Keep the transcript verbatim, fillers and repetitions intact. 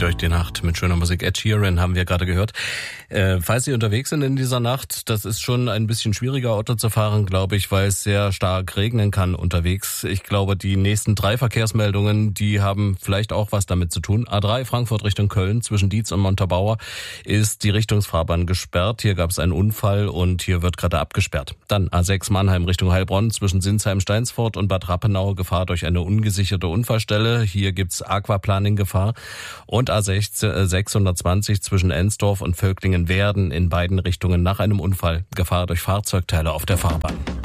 durch die Nacht mit schöner Musik. Ed Sheeran haben wir gerade gehört. Äh, falls Sie unterwegs sind in dieser Nacht, das ist schon ein bisschen schwieriger, Auto zu fahren, glaube ich, weil es sehr stark regnen kann unterwegs. Ich glaube, die nächsten drei Verkehrsmeldungen, die haben vielleicht auch was damit zu tun. A drei Frankfurt Richtung Köln zwischen Dietz und Montabaur ist die Richtungsfahrbahn gesperrt. Hier gab es einen Unfall und hier wird gerade abgesperrt. Dann A sechs Mannheim Richtung Heilbronn zwischen Sinsheim-Steinsfort und Bad Rappenau Gefahr durch eine ungesicherte Unfallstelle. Hier gibt's Aquaplaning-Gefahr. Und A sechshundertzwanzig zwischen Ensdorf und Völklingen-Werden in beiden Richtungen nach einem Unfall. Gefahr durch Fahrzeugteile auf der Fahrbahn.